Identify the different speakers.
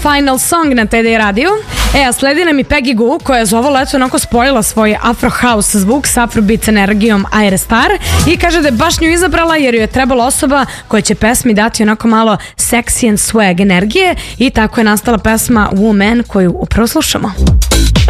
Speaker 1: Final Song na TD radiju. A sledi nam i Peggy Gou, koja je za ovo leto onako spojila svoj Afro House zvuk s Afrobeat energijom Aire Star i kaže da je baš nju izabrala jer joj je trebala osoba koja će pesmi dati onako malo sexy and swag energije i tako je nastala pesma Woman koju upravo slušamo.